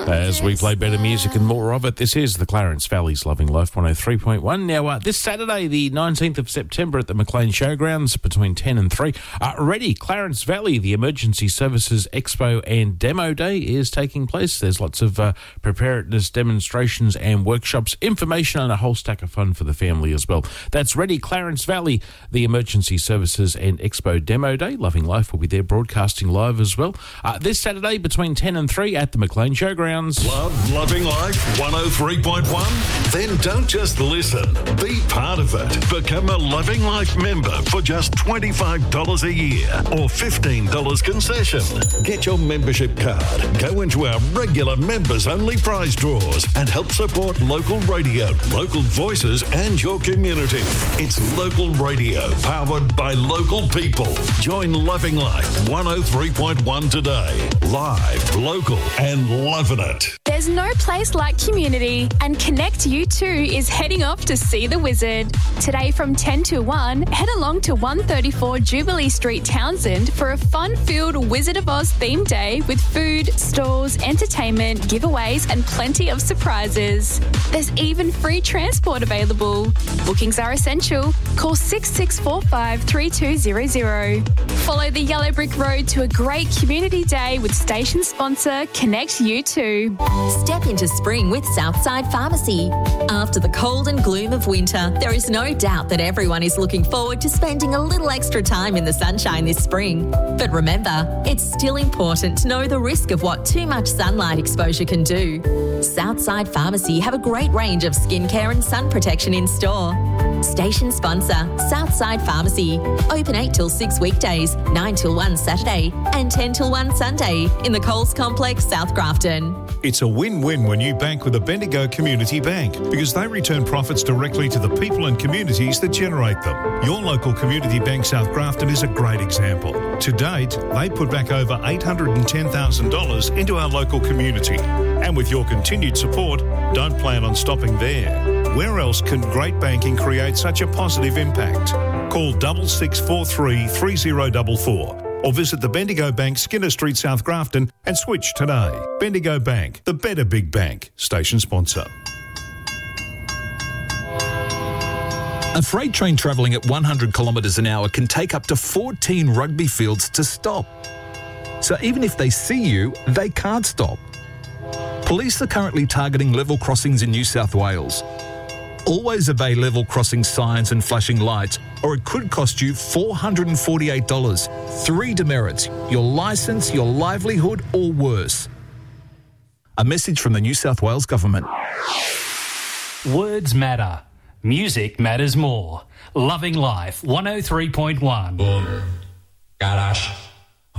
As we play better music and more of it, this is the Clarence Valley's Loving Life 103.1. Now, this Saturday, the 19th of September at the Maclean Showgrounds between 10 and 3, Ready Clarence Valley, the Emergency Services Expo and Demo Day is taking place. There's lots of preparedness demonstrations and workshops, information and a whole stack of fun for the family as well. That's Ready Clarence Valley, the Emergency Services and Expo Demo Day. Loving Life will be there broadcasting live as well. This Saturday between 10 and 3 at the Maclean Showgrounds. Love Loving Life 103.1? Then don't just listen. Be part of it. Become a Loving Life member for just $25 a year or $15 concession. Get your membership card, go into our regular members-only prize draws and help support local radio, local voices and your community. It's local radio powered by local people. Join Loving Life 103.1 today. Live, local and loving it. There's no place like community, and Connect U2 is heading off to see the wizard. Today from 10 to 1, head along to 134 Jubilee Street, Townsend for a fun-filled Wizard of Oz themed day with food, stalls, entertainment, giveaways and plenty of surprises. There's even free transport available. Bookings are essential. Call 6645 3200. Follow the yellow brick road to a great community day with station sponsor Connect U2. Step into spring with Southside Pharmacy. After the cold and gloom of winter, there is no doubt that everyone is looking forward to spending a little extra time in the sunshine this spring. But remember, it's still important to know the risk of what too much sunlight exposure can do. Southside Pharmacy have a great range of skincare and sun protection in store. Station sponsor, Southside Pharmacy. Open 8 till 6 weekdays, 9 till 1 Saturday and 10 till 1 Sunday in the Coles Complex, South Grafton. It's a win-win when you bank with a Bendigo Community Bank because they return profits directly to the people and communities that generate them. Your local community bank, South Grafton, is a great example. To date, they put back over $810,000 into our local community. And with your continued support, don't plan on stopping there. Where else can great banking create such a positive impact? Call 6643 3044. Or visit the Bendigo Bank, Skinner Street, South Grafton and switch today. Bendigo Bank, the better big bank. Station sponsor. A freight train travelling at 100 kilometres an hour can take up to 14 rugby fields to stop. So even if they see you, they can't stop. Police are currently targeting level crossings in New South Wales. Always obey level crossing signs and flashing lights, or it could cost you $448. 3 demerits: your licence, your livelihood, or worse. A message from the New South Wales Government. Words matter. Music matters more. Loving Life 103.1. Boom. Garage.